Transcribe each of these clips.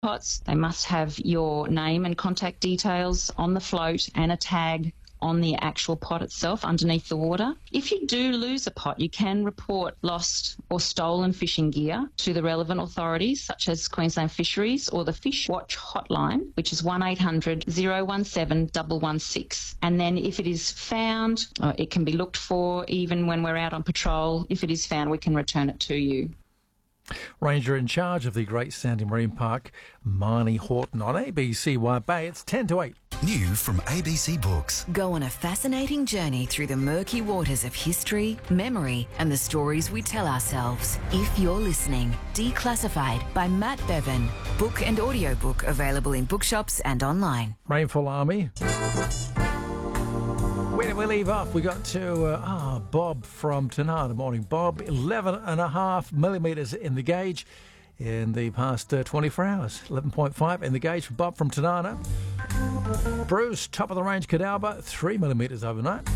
pots, they must have your name and contact details on the float and a tag on the actual pot itself underneath the water. If you do lose a pot, you can report lost or stolen fishing gear to the relevant authorities, such as Queensland Fisheries or the Fish Watch hotline, which is 1800 017 116. And then if it is found, it can be looked for even when we're out on patrol. If it is found, we can return it to you. Ranger in charge of the Great Sandy Marine Park, Marnie Horton, on ABC Wide Bay. It's 10 to 8. New from ABC Books. Go on a fascinating journey through the murky waters of history, memory, and the stories we tell ourselves. If you're listening, Declassified by Matt Bevan. Book and audiobook available in bookshops and online. Rainfall Army. When we leave off, we got to Bob from Tanana. Morning, Bob. 11.5 millimetres in the gauge in the past 24 hours. 11.5 in the gauge for Bob from Tanana. Bruce, top of the range, Cadalba, 3 millimetres overnight.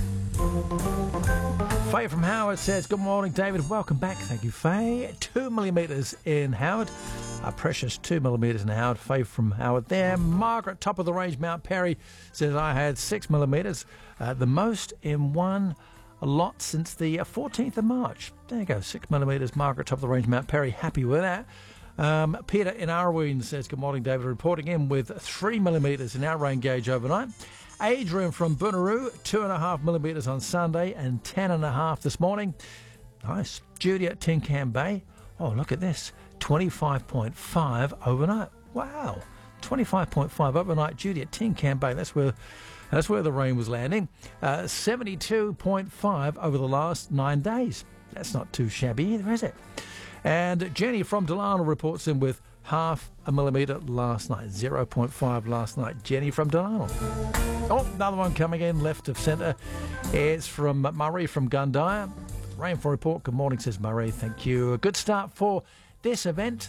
Faye from Howard says, good morning, David. Welcome back. Thank you, Faye. 2 millimetres in Howard. A precious 2 millimetres in Howard. Faye from Howard there. Margaret, top of the range, Mount Perry, says I had 6 millimetres. The most in one lot since the 14th of March. There you go, 6 millimetres. Margaret, top of the range, Mount Perry, happy with that. Peter in Arween says, good morning, David, reporting in with 3 millimetres in our rain gauge overnight. Adrian from Bunaroo, 2.5 millimetres on Sunday and 10.5 this morning. Nice. Judy at Tin Can Bay. Oh, look at this. 25.5 overnight. Wow. 25.5 overnight. Judy at Tin Can Bay. That's where the rain was landing. 72.5 over the last 9 days. That's not too shabby either, is it? And Jenny from Delano reports in with 0.5 millimetre last night. 0.5 last night. Jenny from Delano. Oh, another one coming in left of centre. It's from Murray from Gundyre. Rainfall report. Good morning, says Murray. Thank you. A good start for this event.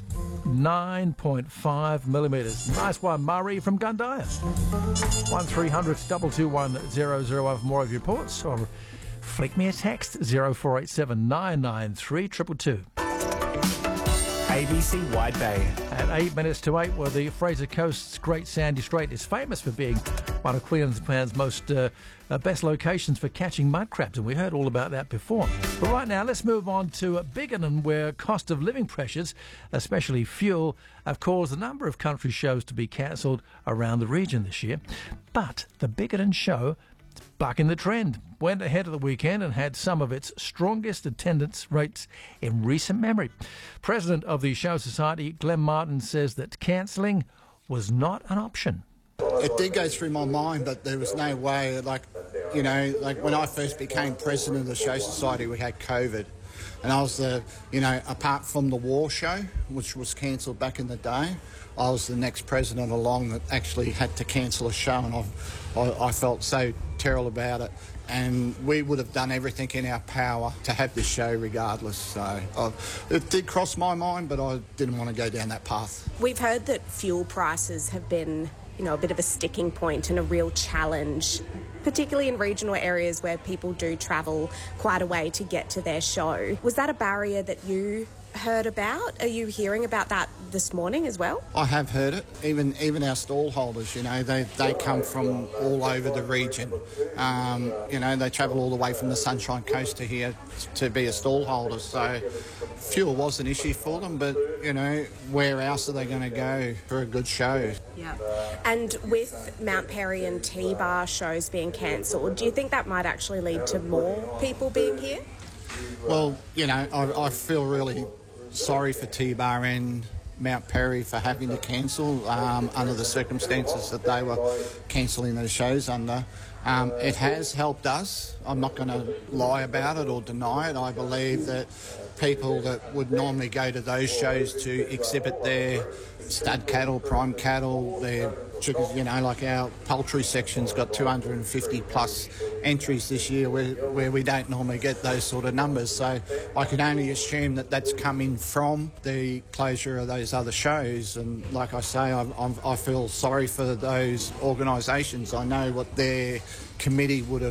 9.5 millimetres. Nice one, Murray from Gundyre. 1300 221 001 for more of your reports. Or flick me a text. 0487 993 222. ABC Wide Bay. At 8 minutes to 8, well, the Fraser Coast's Great Sandy Strait is famous for being one of Queensland's most best locations for catching mud crabs, and we heard all about that before. But right now, let's move on to Biggin, where cost of living pressures, especially fuel, have caused a number of country shows to be cancelled around the region this year. But the Biggin show, bucking the trend, went ahead of the weekend and had some of its strongest attendance rates in recent memory. President of the Show Society, Glenn Martin, says that cancelling was not an option. It did go through my mind, but there was no way, like when I first became president of the Show Society, we had COVID. And I was apart from the war show, which was cancelled back in the day, I was the next president along that actually had to cancel a show, and I felt so terrible about it. And we would have done everything in our power to have this show regardless. So it did cross my mind, but I didn't want to go down that path. We've heard that fuel prices have been, a bit of a sticking point and a real challenge, particularly in regional areas where people do travel quite a way to get to their show. Was that a barrier that you heard about? Are you hearing about that this morning as well? I have heard it. Even our stall holders, they come from all over the region. They travel all the way from the Sunshine Coast to here to be a stall holder. So fuel was an issue for them, but, where else are they going to go for a good show? Yeah. And with Mount Perry and T-Bar shows being cancelled, do you think that might actually lead to more people being here? Well, I feel really sorry for T-Bar and Mount Perry for having to cancel under the circumstances that they were cancelling those shows under. It has helped us. I'm not going to lie about it or deny it. I believe that people that would normally go to those shows to exhibit their stud cattle, prime cattle, their chickens, like our poultry section's got 250 plus entries this year where we don't normally get those sort of numbers. So I can only assume that that's coming from the closure of those other shows. And like I say, I feel sorry for those organisations. I know what their committee would have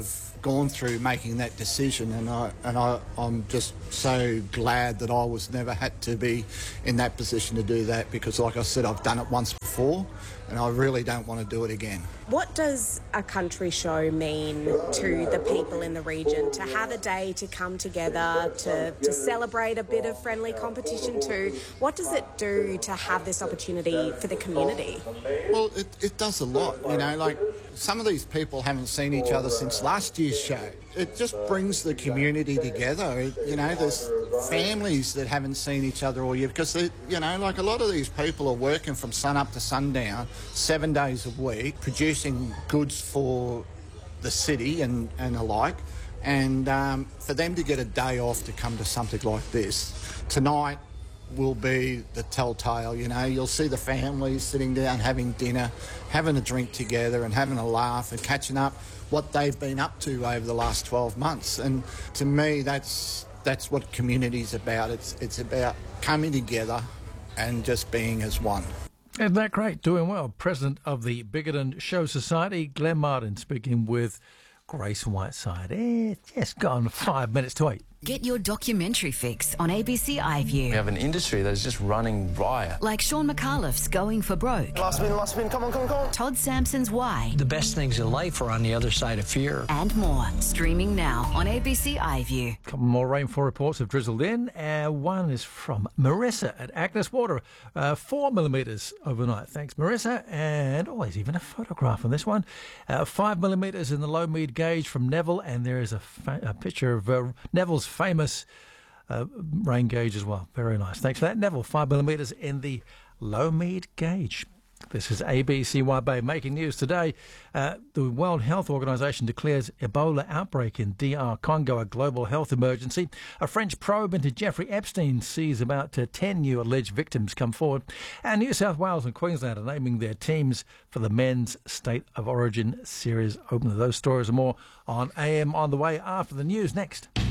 gone through making that decision, and I'm just so glad that I was never had to be in that position to do that, because like I said, I've done it once before and I really don't want to do it again. What does a country show mean to the people in the region, to have a day to come together, to celebrate a bit of friendly competition too? What does it do to have this opportunity for the community? Well, it does a lot, you know, like some of these people haven't seen each other since last year's show. It just brings the community together. You know, there's families that haven't seen each other all year because, you know, like a lot of these people are working from sun up to sundown, 7 days a week, producing goods for the city and alike. And for them to get a day off to come to something like this, tonight will be the telltale. You know, you'll see the families sitting down having dinner, having a drink together and having a laugh and catching up what they've been up to over the last 12 months. And to me, that's what community's about. It's about coming together and just being as one. Isn't that great? Doing well. President of the Bickerton Show Society, Glenn Martin, speaking with Grace Whiteside. It's just gone 5 minutes to 8. Get your documentary fix on ABC iView. We have an industry that is just running riot. Like Sean McAuliffe's Going for Broke. Last spin, come on. Todd Sampson's Why. The best things in life are on the other side of fear. And more. Streaming now on ABC iView. A couple more rainfall reports have drizzled in. One is from Marissa at Agnes Water. 4 millimetres overnight. Thanks, Marissa. And there's even a photograph on this one. 5 millimetres in the Lowmead gauge from Neville. And there is a picture of Neville's famous rain gauge as well. Very nice. Thanks for that, Neville. 5 millimetres in the Lowmead gauge. This is ABC Bay making news today. The World Health Organization declares Ebola outbreak in DR Congo a global health emergency. A French probe into Jeffrey Epstein sees about 10 new alleged victims come forward. And New South Wales and Queensland are naming their teams for the Men's State of Origin Series opener. Those stories and more on AM on the way after the news next.